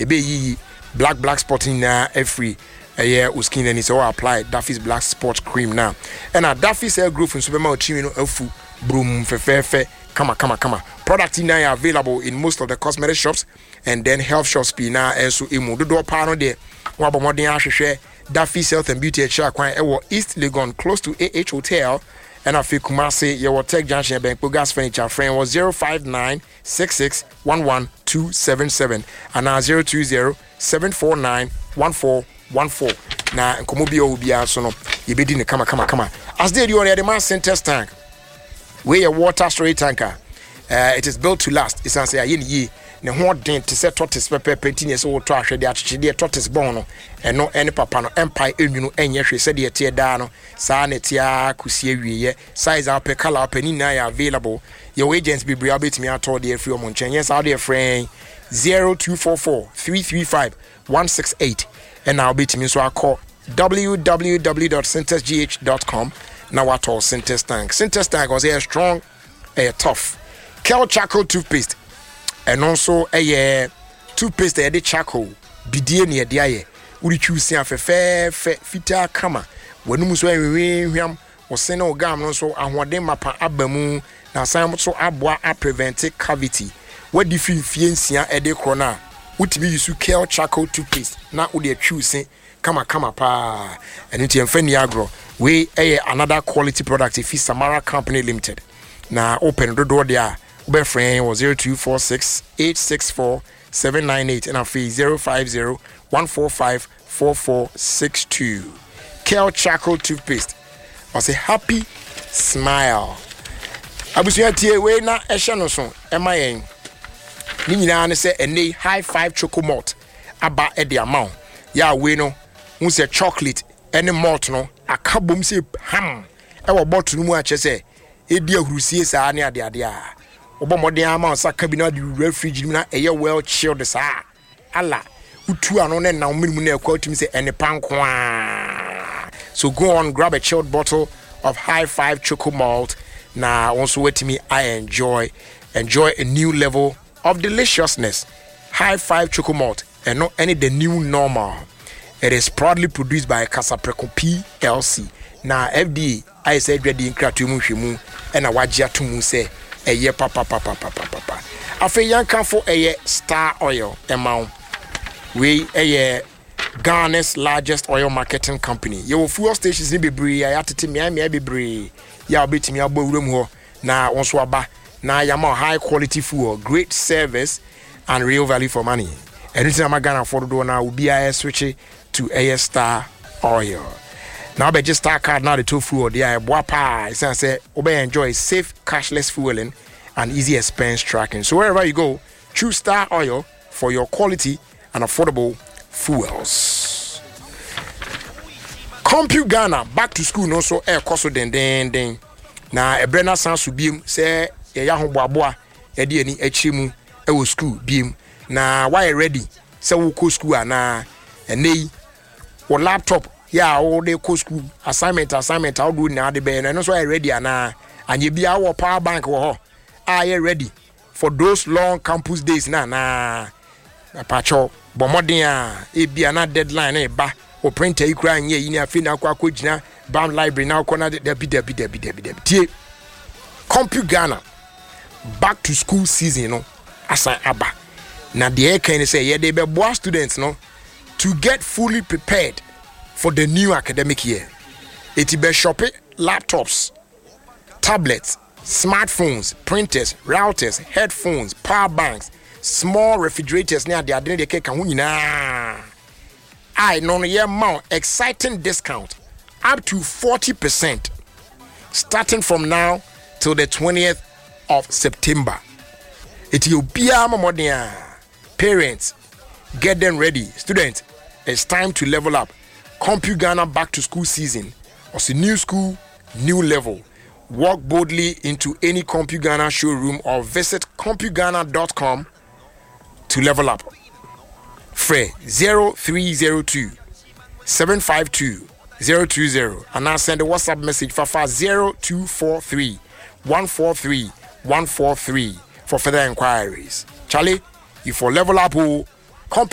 ebe black spotting na free skin and it's all apply Duffy's black spot cream now and Duffy's hair growth in supermarket chimino afu broom fe kama product in now available in most of the cosmetic shops and then health shops na so emu do pa no de wa bo modern ahwehwe Duffy's health and beauty at kwan East Legon close to AH Hotel and afi Kumasi your Tech Junction Bank Gas Furniture friend was 05966112277 and 02074914114 na nkomobi obia so no yebedi ne kama as they do on the man center tank where a water storage tanker it is built to last it's say aye ne ho den te set tortoise pepper petini so to ahwe de achche de tortoise bon no eno ene papa no empire enwunu enye hwe se de tie da no sa ne tia kusie wieye size up color up ni na ya available your agents be bri abetimi ato de free omo nchen yes how de friend 0244-335-168 and now betimi so akọ www.centersgh.com now what all Centers Tank was a strong tough Kel charcoal toothpaste and also a toothpaste the charcoal bidie ne de aye uri choose afa fita kama wanum so enwehwam wo se na ogam no so ahoden mapa abamu na san so aboa a prevent cavity what the fie nsia e de krona utimi use Kel charcoal toothpaste na wo de choose kama pa and it enfani agro we another quality product if Samara Company Limited na open do there ube friend was 0246-864-798 and fee 050-145-4462 Kel charcoal toothpaste was a happy smile abusuya tie we na ehye no so emayen ni nyina ne se ene high five choco malt aba e de amount ya we no hu se chocolate ene malt no akabom se ham e wo bottle mu a che se e di ahurusie saa ne ade a obomoden ama saka bi na di refrigerator na eye well chilled saa ala utu ano ne na ominimu na ekwatum se ene panko a so go on grab a chilled bottle of high five choco malt na also wetimi I enjoy a new level of deliciousness high five choco malt and not any the new normal. It is proudly produced by Casapreco PLC. Now FDA I said ready in kratumu hwemu and awagya tumu say eye papa afi yanka for eye Star Oil amount we eye Ghana's largest oil marketing company. Your fuel stations ni bebree ayatete me bebree ya obetimi abawuram ho na wonso aba na yama high quality fuel, great service and real value for money. Anything I'm Ghana for do now will be a switch to a Star Oil. Now be just Star card now the two fuel there boapa say obey enjoy safe cashless fueling and easy expense tracking. So wherever you go, choose Star Oil for your quality and affordable fuels. Compute Ghana back to school no so air cost den na ebrena san so biem say ya ho boaboa e de ani achimu e wo school biem na why ready say wo ko school ana enei wo laptop ya wo de ko school assignment how do na de be no so ready ana anye bia wo power bank wo ho are you ready for those long campus days na pacho bomodin a e bia na deadline e ba o printer ikura anye yi ni afi na akwa gina bam library na akona debi tie Compute Ghana back to school season no asan aba na de can say ye dey be boa students no to get fully prepared for the new academic year. It be shopping laptops, tablets, smartphones, printers, routers, headphones, power banks, small refrigerators near the identity cake and nyina. I know your amount exciting discount up to 40% starting from now till the 20th of September. It will be a modern parents get them ready. Students, it's time to level up. Compute Ghana back to school season. Also new school, new level. Walk boldly into any Compute Ghana showroom or visit ComputeGhana.com to level up. Free 0302 752 020 and now send a WhatsApp message for 0243 143 143 for further inquiries. Charlie, you for level up